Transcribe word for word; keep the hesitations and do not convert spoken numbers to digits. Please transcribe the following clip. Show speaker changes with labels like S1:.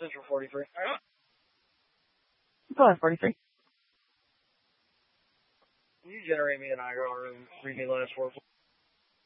S1: Central forty-three.
S2: Go ahead, forty-three.
S1: Can you generate me an I R and read me last four?